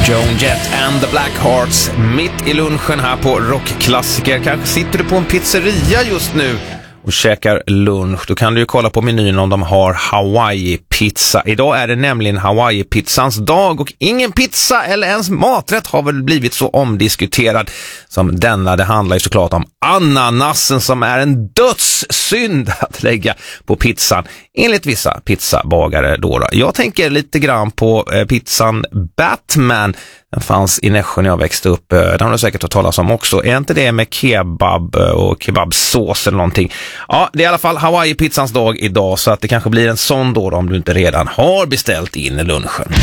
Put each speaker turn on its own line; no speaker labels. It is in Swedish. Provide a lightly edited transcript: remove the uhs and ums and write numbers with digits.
Joan Jett and the Blackhearts mitt i lunchen här på Rockklassiker. Kanske sitter du på en pizzeria just nu och käkar lunch. Då kan du ju kolla på menyn om de har Hawaii-pizza. Idag är det nämligen Hawaii-pizzans dag och ingen pizza eller ens maträtt har väl blivit så omdiskuterad som denna. Det handlar ju såklart om ananasen som är en dödssynd att lägga på pizzan enligt vissa pizzabagare då. Jag tänker lite grann på pizzan Batman. Den fanns i Nässjö när jag växte upp. Den har du säkert hört talas om också. Är inte det med kebab och kebabsås eller någonting? Ja, det är i alla fall Hawaii-pizzans dag idag så att det kanske blir en sån då om du inte redan har beställt in lunchen.